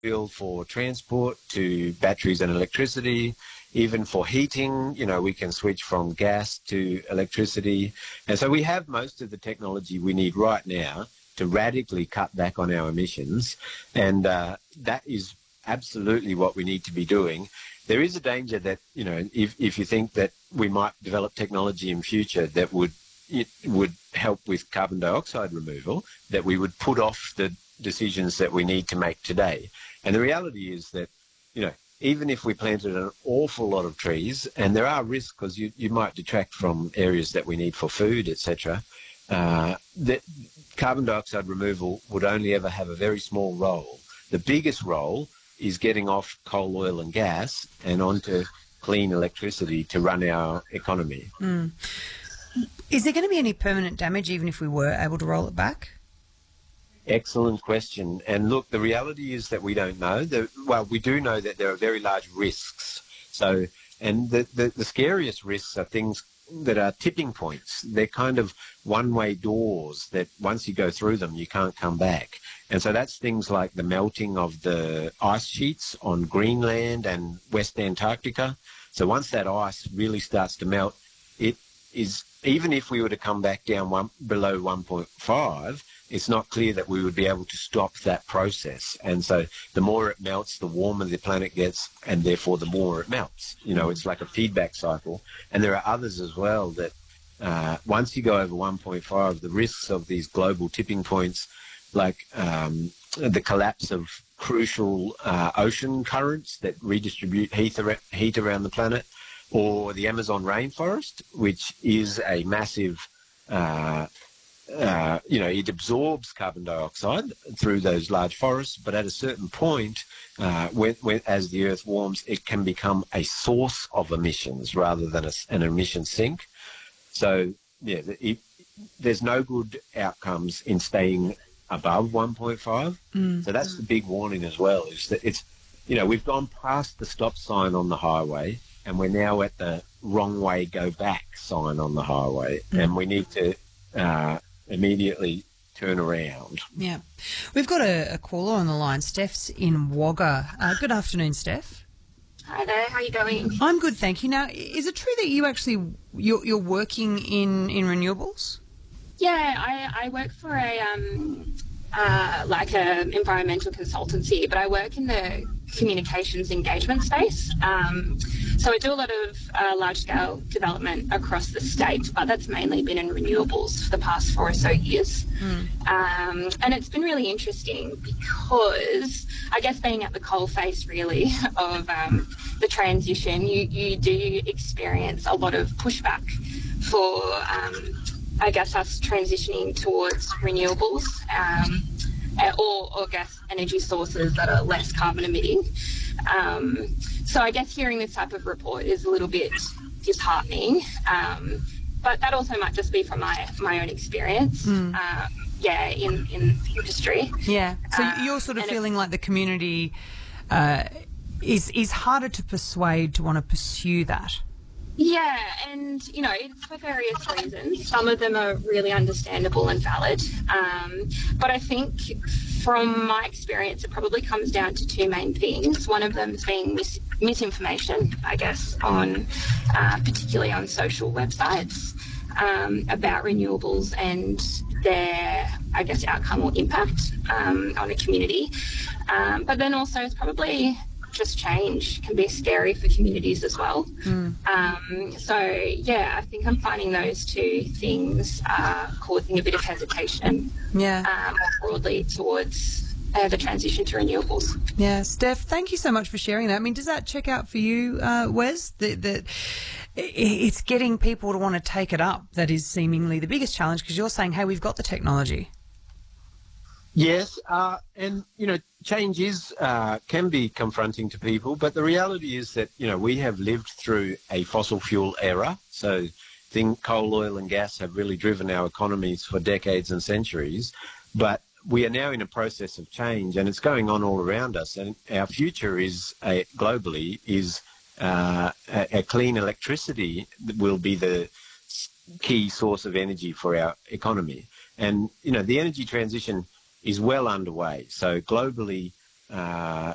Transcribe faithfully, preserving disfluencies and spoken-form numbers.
oil for transport to batteries and electricity. Even for heating, you know, we can switch from gas to electricity. And so we have most of the technology we need right now to radically cut back on our emissions. And uh, that is absolutely what we need to be doing. There is a danger that, you know, if, if you think that we might develop technology in future that would it would help with carbon dioxide removal, that we would put off the decisions that we need to make today. And the reality is that, you know, even if we planted an awful lot of trees, and there are risks because you, you might detract from areas that we need for food, et cetera, uh, that carbon dioxide removal would only ever have a very small role. The biggest role is getting off coal, oil and gas and onto clean electricity to run our economy. Mm. Is there going to be any permanent damage even if we were able to roll it back? Excellent question. And look, the reality is that we don't know. The, well, we do know that there are very large risks. So, and the, the, the scariest risks are things that are tipping points. They're kind of one-way doors that once you go through them, you can't come back. And so that's things like the melting of the ice sheets on Greenland and West Antarctica. So once that ice really starts to melt, it is, even if we were to come back down one, below one point five, it's not clear that we would be able to stop that process. And so the more it melts, the warmer the planet gets, and therefore the more it melts. You know, it's like a feedback cycle. And there are others as well that uh, once you go over one point five, the risks of these global tipping points, like um, the collapse of crucial uh, ocean currents that redistribute heat, ar- heat around the planet, or the Amazon rainforest, which is a massive uh, Uh, you know, it absorbs carbon dioxide through those large forests, but at a certain point, uh, when, when, as the Earth warms, it can become a source of emissions rather than a, an emission sink. So, yeah, it, there's no good outcomes in staying above one point five. Mm. So that's the big warning as well, is that it's, you know, we've gone past the stop sign on the highway, and we're now at the wrong way, go back sign on the highway, mm. and we need to uh, immediately turn around. Yeah. We've got a, a caller on the line. Steph's in Wagga. Uh, good afternoon, Steph. Hi there, how are you going? I'm good, thank you. Now, is it true that you actually, you're, you're working in, in renewables? Yeah, I, I work for a, um, uh, like a environmental consultancy, but I work in the communications engagement space. Um, so I do a lot of uh, large-scale development across the state, but that's mainly been in renewables for the past four or so years. Mm. Um, and it's been really interesting because I guess being at the coalface really of um, the transition, you, you do experience a lot of pushback for, um, I guess, us transitioning towards renewables um, or, or gas energy sources that are less carbon emitting. Um, so I guess hearing this type of report is a little bit disheartening, um, but that also might just be from my, my own experience, mm. um, yeah, in, in industry. Yeah, so um, you're sort of feeling like the community uh, is, is harder to persuade to want to pursue that. Yeah, and, you know, it's for various reasons. Some of them are really understandable and valid, um, but I think from my experience, it probably comes down to two main things. One of them is being mis- misinformation, I guess, on uh, particularly on social websites um, about renewables and their, I guess, outcome or impact um, on a community. Um, but then also it's probably just change can be scary for communities as well. Mm. Um, so, yeah, I think I'm finding those two things are causing a bit of hesitation yeah. uh, more broadly towards uh, the transition to renewables. Yeah, Steph, thank you so much for sharing that. I mean, does that check out for you, uh, Wes? That, that it's getting people to want to take it up that is seemingly the biggest challenge, because you're saying, hey, we've got the technology. Yes, uh, and, you know, change is, uh, can be confronting to people, but the reality is that, you know, we have lived through a fossil fuel era. So think coal, oil and gas have really driven our economies for decades and centuries, but we are now in a process of change, and it's going on all around us, and our future is, uh, globally, is uh, a, a clean electricity that will be the key source of energy for our economy. And, you know, the energy transition is well underway. So globally, uh,